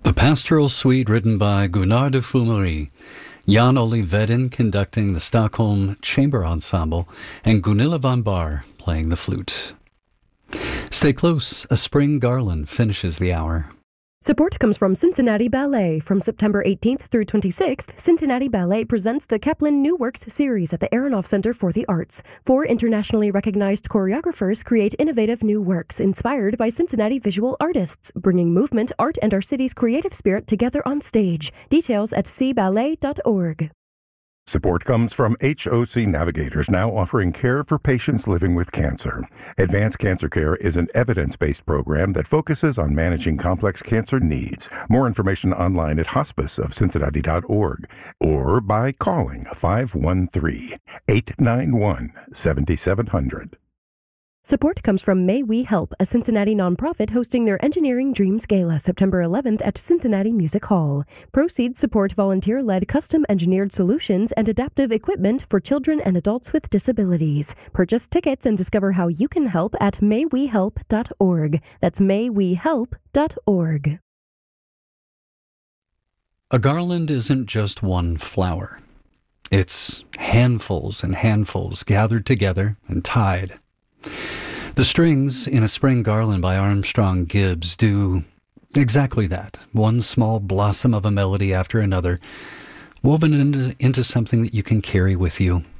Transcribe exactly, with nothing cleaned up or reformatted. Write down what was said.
A pastoral suite written by Gunnar de Fumery, Jan Ole Vedin conducting the Stockholm Chamber Ensemble, and Gunilla von Bahr playing the flute. Stay close, A Spring Garland finishes the hour. Support comes from Cincinnati Ballet. From September eighteenth through twenty-sixth, Cincinnati Ballet presents the Kaplan New Works series at the Aronoff Center for the Arts. Four internationally recognized choreographers create innovative new works inspired by Cincinnati visual artists, bringing movement, art, and our city's creative spirit together on stage. Details at c ballet dot org. Support comes from H O C Navigators, now offering care for patients living with cancer. Advanced Cancer Care is an evidence-based program that focuses on managing complex cancer needs. More information online at hospice of cincinnati dot org or by calling five one three, eight nine one, seven seven zero zero. Support comes from May We Help, a Cincinnati nonprofit hosting their Engineering Dreams Gala September eleventh at Cincinnati Music Hall. Proceeds support volunteer-led custom-engineered solutions and adaptive equipment for children and adults with disabilities. Purchase tickets and discover how you can help at may we help dot org. That's may we help dot org. A garland isn't just one flower. It's handfuls and handfuls gathered together and tied. The strings in A Spring Garland by Armstrong Gibbs do exactly that. One small blossom of a melody after another, woven into, into something that you can carry with you